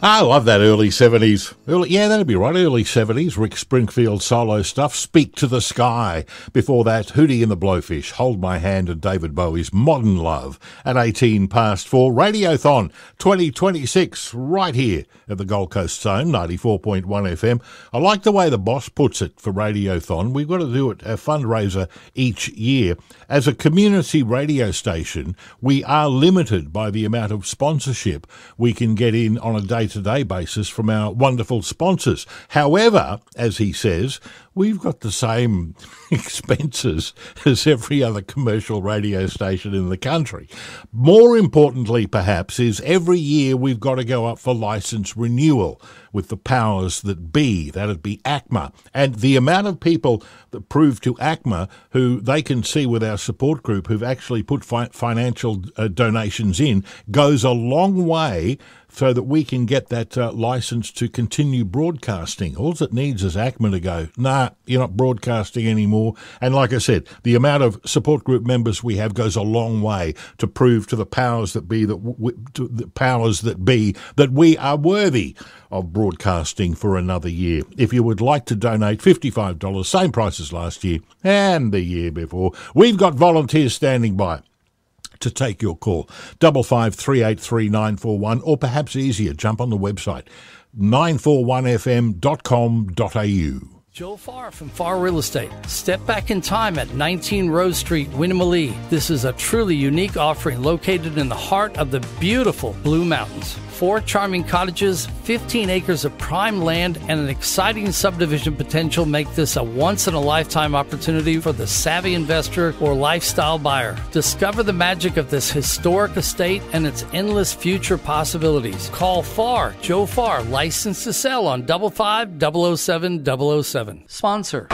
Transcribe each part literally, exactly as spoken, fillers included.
I love that early seventies. Early, yeah, that'd be right. Early seventies, Rick Springfield solo stuff. Speak to the Sky. Before that, Hootie and the Blowfish, Hold My Hand, and David Bowie's Modern Love at eighteen past four. Radiothon twenty twenty-six, right here at the Gold Coast Zone, ninety-four point one F M. I like the way the boss puts it for Radiothon. We've got to do it a fundraiser each year. As a community radio station, we are limited by the amount of sponsorship we can get in on a day-to-day basis from our wonderful sponsors. However, as he says, we've got the same expenses as every other commercial radio station in the country. More importantly, perhaps, is every year we've got to go up for licence renewal with the powers that be. That'd be ACMA. And the amount of people that prove to ACMA who they can see with our support group who've actually put fi- financial uh, donations in goes a long way so that we can get that uh, licence to continue broadcasting. All it needs is ACMA to go, nah, you're not broadcasting anymore. And like I said, the amount of support group members we have goes a long way to prove to the powers that be that w- to the powers that be that we are worthy of broadcasting for another year. If you would like to donate fifty-five dollars, same price as last year and the year before, we've got volunteers standing by to take your call. Double five three eight three nine four one, or perhaps easier, jump on the website nine four one f m dot com dot a u. Joe Farr from Farr Real Estate. Step back in time at nineteen Rose Street, Winnimalee. This is a truly unique offering located in the heart of the beautiful Blue Mountains. Four charming cottages, fifteen acres of prime land, and an exciting subdivision potential make this a once-in-a-lifetime opportunity for the savvy investor or lifestyle buyer. Discover the magic of this historic estate and its endless future possibilities. Call Farr, Joe Farr, licensed to sell on double five double oh seven double oh seven. Sponsor.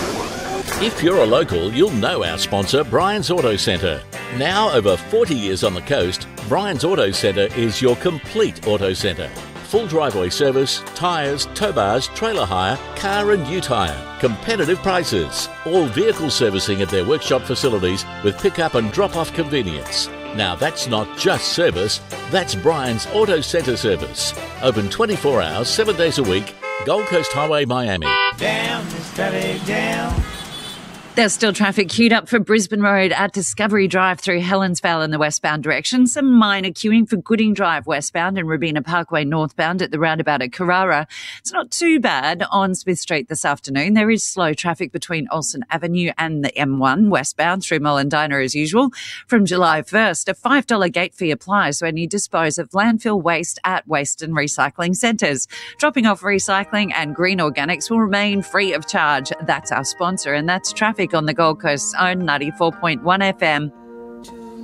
If you're a local, you'll know our sponsor, Brian's Auto Centre. Now over forty years on the coast, Brian's Auto Centre is your complete auto centre. Full driveway service, tyres, tow bars, trailer hire, car and ute hire. Competitive prices. All vehicle servicing at their workshop facilities with pick-up and drop-off convenience. Now that's not just service, that's Brian's Auto Centre service. Open twenty-four hours, seven days a week, Gold Coast Highway, Miami. Down, steady down. There's still traffic queued up for Brisbane Road at Discovery Drive through Helensvale in the westbound direction. Some minor queuing for Gooding Drive westbound and Rabina Parkway northbound at the roundabout at Carrara. It's not too bad on Smith Street this afternoon. There is slow traffic between Olsen Avenue and the M one westbound through Mullendina as usual. From July first, a five dollars gate fee applies when you dispose of landfill waste at waste and recycling centres. Dropping off recycling and green organics will remain free of charge. That's our sponsor, and that's traffic on the Gold Coast's own ninety-four point one F M.